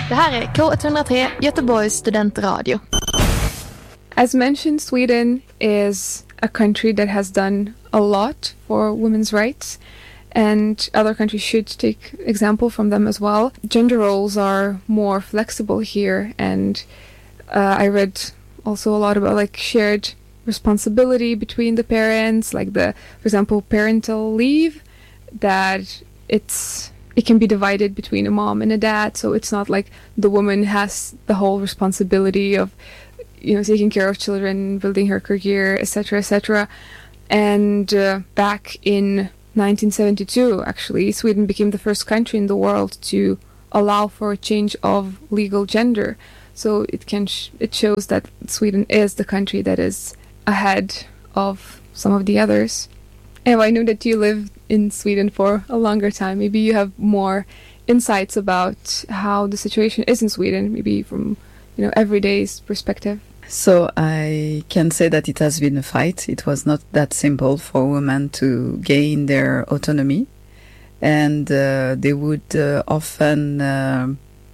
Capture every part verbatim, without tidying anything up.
Det här är K ett hundra tre Göteborgs studentradio. As mentioned, Sweden is a country that has done a lot for women's rights, and other countries should take example from them as well. Gender roles are more flexible here, and uh, I read also a lot about like shared responsibility between the parents, like the, for example, parental leave, that it's it can be divided between a mom and a dad, so it's not like the woman has the whole responsibility of, you know, taking care of children, building her career, et cetera, et cetera. And uh, back in nineteen seventy-two, actually, Sweden became the first country in the world to allow for a change of legal gender. So it can sh- it shows that Sweden is the country that is ahead of some of the others. And I know that you lived in Sweden for a longer time. Maybe you have more insights about how the situation is in Sweden, maybe from, you know, everyday's perspective. So I can say that it has been a fight. It was not that simple for women to gain their autonomy, and uh, they would uh, often uh,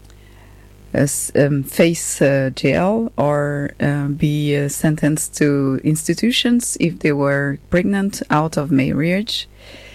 um, face uh, jail or uh, be uh, sentenced to institutions if they were pregnant out of marriage.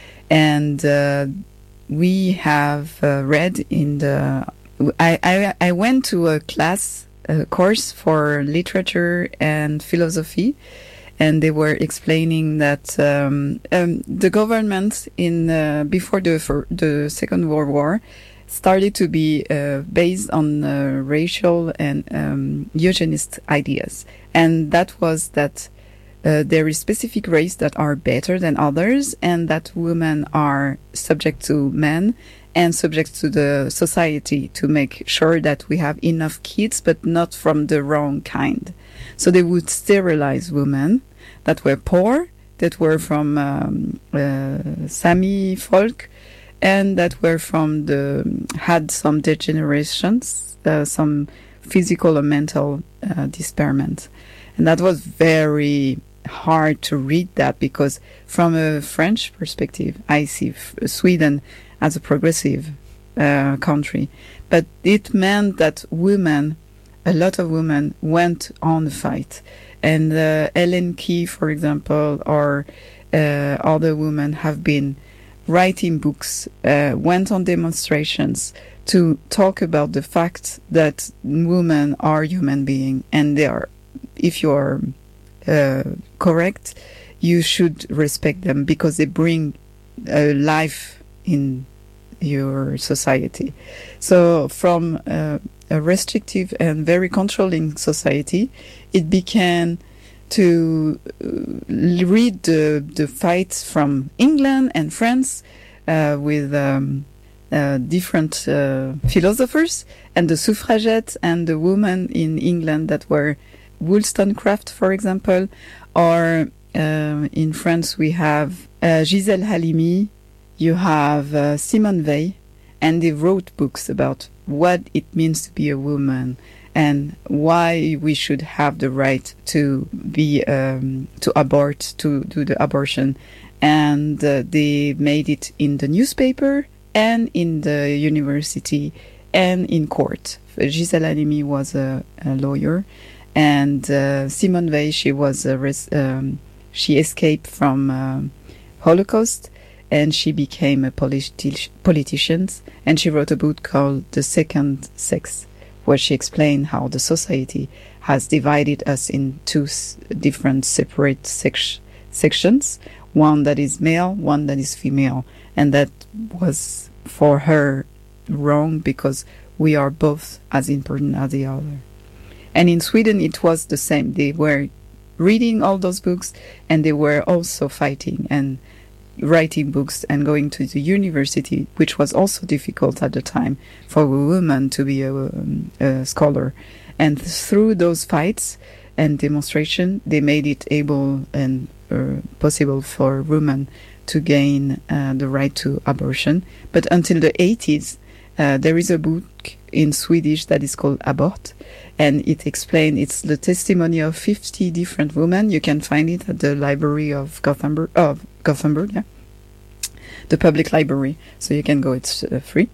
And uh, we have uh, read in the... I, I, I went to a class, a course for literature and philosophy, and they were explaining that um, um, the government in uh, before the for the Second World War started to be uh, based on uh, racial and um, eugenist ideas, and that was that uh, there is specific race that are better than others, and that women are subject to men and subject to the society to make sure that we have enough kids, but not from the wrong kind. So they would sterilize women that were poor, that were from um, uh, Sami folk, and that were from the had some degenerations, uh, some physical or mental uh, disparament. And that was very hard to read that, because from a French perspective, I see f- Sweden as a progressive uh, country. But it meant that women, a lot of women, went on the fight. And uh, Ellen Key, for example, or uh, other women have been writing books, uh, went on demonstrations to talk about the fact that women are human beings, and they are, if you are uh, correct, you should respect them because they bring a life in your society. So from uh, a restrictive and very controlling society, it began to uh, read the, the fights from England and France uh, with um, uh, different uh, philosophers, and the suffragettes and the women in England that were Wollstonecraft, for example, or uh, in France we have uh, Gisèle Halimi, you have uh, Simone Weil, and they wrote books about what it means to be a woman and why we should have the right to be um, to abort, to do the abortion. And uh, they made it in the newspaper and in the university and in court. Gisèle Halimi was a, a lawyer, and uh, Simone Weil, she was a res- um, she escaped from uh, Holocaust, and she became a politi- politician, and she wrote a book called The Second Sex, where she explained how the society has divided us in two s- different separate sec- sections, one that is male, one that is female, and that was for her wrong because we are both as important as the other. And in Sweden it was the same. They were reading all those books, and they were also fighting and writing books and going to the university, which was also difficult at the time for a woman to be a, um, a scholar. And through those fights and demonstration, they made it able and uh, possible for women to gain uh, the right to abortion. But until the eighties, uh, there is a book in Swedish that is called Abort, and it explains, it's the testimony of fifty different women. You can find it at the library of Gothenburg, of Gothenburg, yeah, the public library, so you can go, it's uh, free.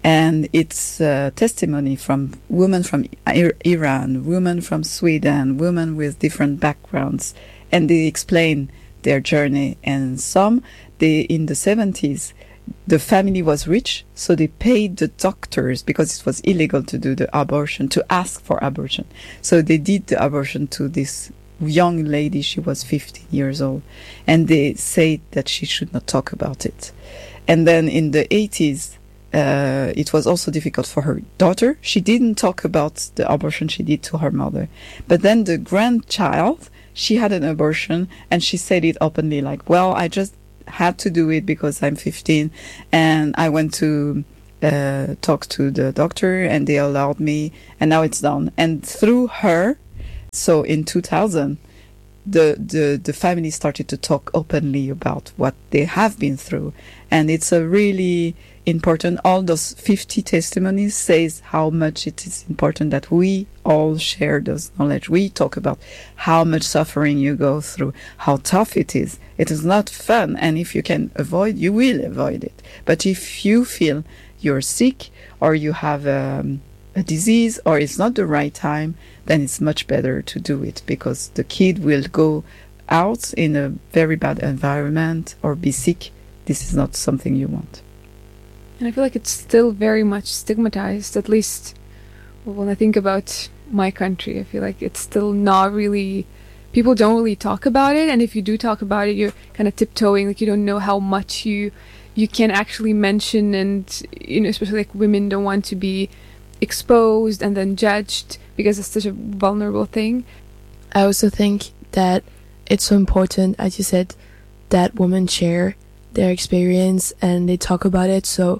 And it's uh, testimony from women from I- Iran, women from Sweden, women with different backgrounds, and they explain their journey. And some, they in the seventies, the family was rich, so they paid the doctors, because it was illegal to do the abortion, to ask for abortion. So they did the abortion to this young lady. She was fifteen years old, and they said that she should not talk about it. And then in the eighties, Uh, it was also difficult for her daughter. She didn't talk about the abortion she did to her mother. But then the grandchild, she had an abortion, and she said it openly, like, well, I just had to do it because I'm fifteen, and I went to uh, talk to the doctor, and they allowed me, and now it's done. And through her, so in two thousand, the, the, the family started to talk openly about what they have been through. And it's a really important, all those fifty testimonies says how much it is important that we all share those knowledge. We talk about how much suffering you go through, how tough it is. It is not fun, and if you can avoid, you will avoid it. But if you feel you're sick, or you have um, a disease, or it's not the right time, then it's much better to do it, because the kid will go out in a very bad environment or be sick. This is not something you want. And I feel like it's still very much stigmatized, at least when I think about my country. I feel like it's still not really, people don't really talk about it. And if you do talk about it, you're kind of tiptoeing, like you don't know how much you you can actually mention. And, you know, especially like women don't want to be exposed and then judged because it's such a vulnerable thing. I also think that it's so important, as you said, that women share their experience and they talk about it. So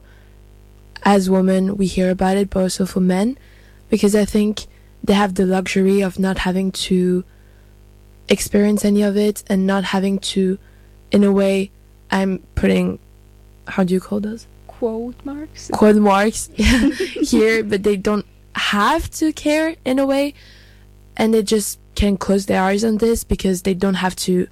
as women, we hear about it, but also for men, because I think they have the luxury of not having to experience any of it and not having to, in a way, I'm putting, how do you call those? Quote marks? Quote marks here, but they don't have to care in a way, and they just can close their eyes on this because they don't have to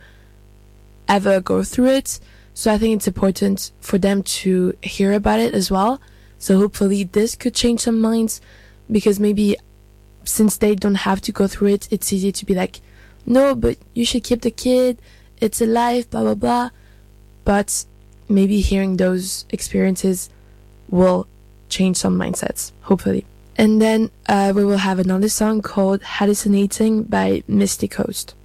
ever go through it. So I think it's important for them to hear about it as well. So hopefully this could change some minds, because maybe since they don't have to go through it, it's easy to be like, no, but you should keep the kid, it's a life, blah, blah, blah. But maybe hearing those experiences will change some mindsets, hopefully. And then uh, we will have another song called Hallucinating by Misty Coast.